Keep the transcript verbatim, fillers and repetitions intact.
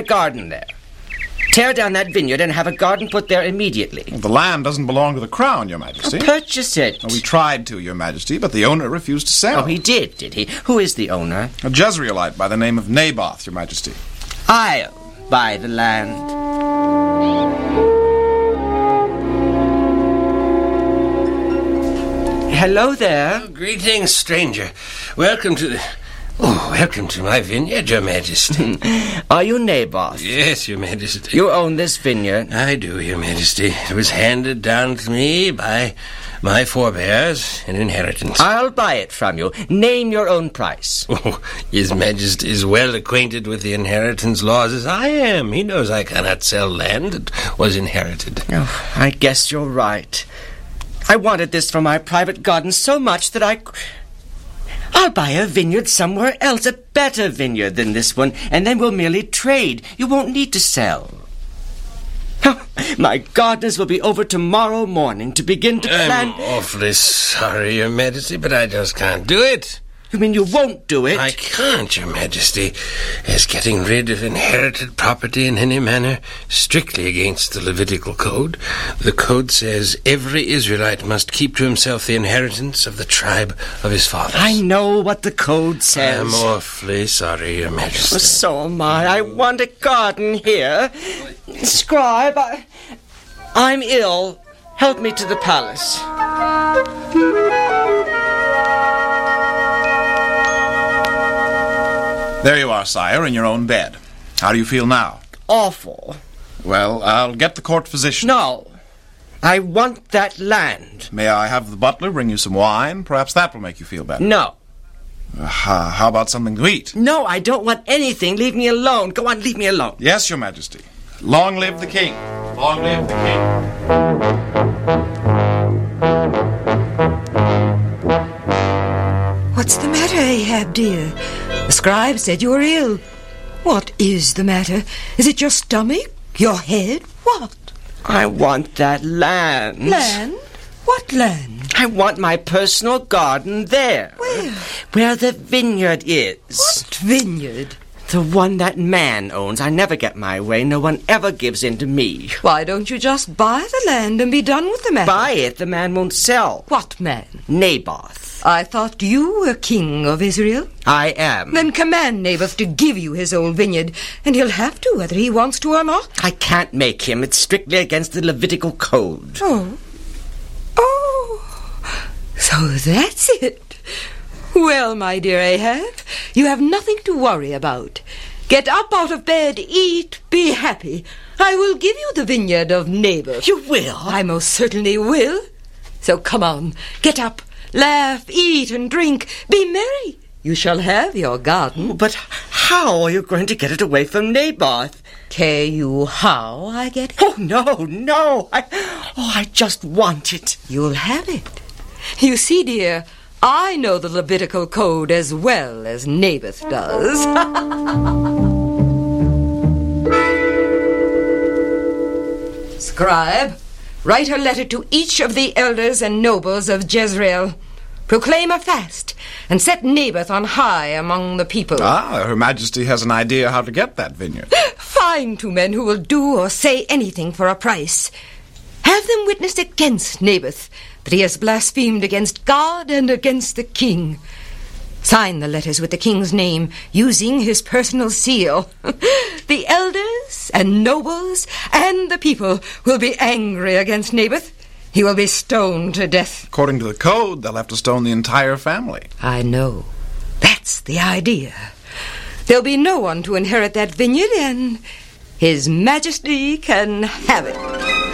garden there. Tear down that vineyard and have a garden put there immediately. Well, the land doesn't belong to the crown, Your Majesty. Purchase it. Well, we tried to, Your Majesty, but the owner refused to sell. Oh, he did, did he? Who is the owner? A Jezreelite by the name of Naboth, Your Majesty. I'll buy the land. Hello there. Oh, greetings, stranger. Welcome to the... Oh, welcome to my vineyard, Your Majesty. Are you Naboth? Yes, Your Majesty. You own this vineyard? I do, Your Majesty. It was handed down to me by my forebears, an inheritance. I'll buy it from you. Name your own price. Oh, His Majesty is well acquainted with the inheritance laws as I am. He knows I cannot sell land that was inherited. Oh, I guess you're right. I wanted this for my private garden so much that I... I'll buy a vineyard somewhere else, a better vineyard than this one, and then we'll merely trade. You won't need to sell. My gardeners will be over tomorrow morning to begin to plan... I'm awfully sorry, Your Majesty, but I just can't do it. You mean you won't do it? I can't, Your Majesty, as getting rid of inherited property in any manner strictly against the Levitical code. The code says every Israelite must keep to himself the inheritance of the tribe of his fathers. I know what the code says. I'm awfully sorry, Your Majesty. Oh, so am I. I want a garden here. Scribe, I, I'm ill. Help me to the palace. There you are, sire, in your own bed. How do you feel now? Awful. Well, I'll get the court physician. No. I want that land. May I have the butler bring you some wine? Perhaps that will make you feel better. No. Uh, how about something to eat? No, I don't want anything. Leave me alone. Go on, leave me alone. Yes, Your Majesty. Long live the king. Long live the king. What's the matter, Ahab, dear? The scribe said you were ill. What is the matter? Is it your stomach? Your head? What? I want that land. Land? What land? I want my personal garden there. Where? Where the vineyard is. What vineyard? The one that man owns. I never get my way. No one ever gives in to me. Why don't you just buy the land and be done with the matter? Buy it? The man won't sell. What man? Naboth. I thought you were king of Israel. I am. Then command Naboth to give you his old vineyard, and he'll have to whether he wants to or not. I can't make him. It's strictly against the Levitical code. Oh. Oh. So that's it. Well, my dear Ahab, you have nothing to worry about. Get up out of bed, eat, be happy. I will give you the vineyard of Naboth. You will? I most certainly will. So come on, get up, laugh, eat, and drink. Be merry. You shall have your garden. But how are you going to get it away from Naboth? Care you how I get it? Oh, no, no. I, oh, I just want it. You'll have it. You see, dear, I know the Levitical code as well as Naboth does. Scribe, write a letter to each of the elders and nobles of Jezreel. Proclaim a fast, and set Naboth on high among the people. Ah, Her Majesty has an idea how to get that vineyard. Find two men who will do or say anything for a price. Have them witness against Naboth, that he has blasphemed against God and against the king. Sign the letters with the king's name, using his personal seal. The elders and nobles and the people will be angry against Naboth. He will be stoned to death. According to the code, they'll have to stone the entire family. I know. That's the idea. There'll be no one to inherit that vineyard, and His Majesty can have it.